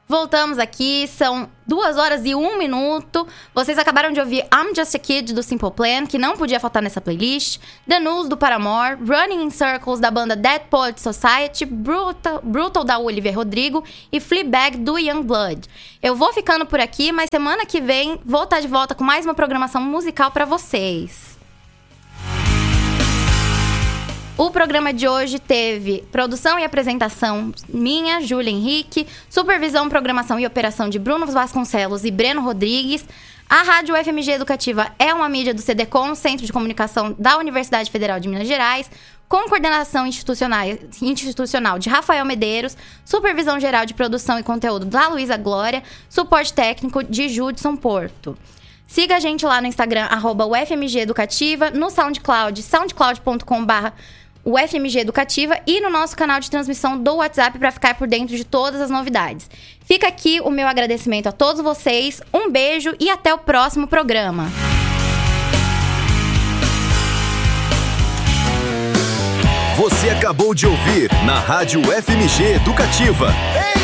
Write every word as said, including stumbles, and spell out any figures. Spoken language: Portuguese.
Voltamos aqui, são duas horas e um minuto. Vocês acabaram de ouvir I'm Just a Kid, do Simple Plan, que não podia faltar nessa playlist. The News, do Paramore. Running in Circles, da banda Dead Poets Society. Brutal, Brutal, da Olivia Rodrigo. E Fleabag, do Youngblood. Eu vou ficando por aqui, mas semana que vem vou estar de volta com mais uma programação musical pra vocês. O programa de hoje teve produção e apresentação minha, Júlia Henrique, supervisão, programação e operação de Bruno Vasconcelos e Breno Rodrigues. A Rádio U F M G Educativa é uma mídia do C D C O M, Centro de Comunicação da Universidade Federal de Minas Gerais, com coordenação institucional, institucional de Rafael Medeiros, supervisão geral de produção e conteúdo da Luísa Glória, suporte técnico de Judson Porto. Siga a gente lá no Instagram, arroba U F M G Educativa, no SoundCloud, soundcloud ponto com barra U F M G Educativa e no nosso canal de transmissão do WhatsApp para ficar por dentro de todas as novidades. Fica aqui o meu agradecimento a todos vocês, um beijo e até o próximo programa. Você acabou de ouvir na Rádio U F M G Educativa.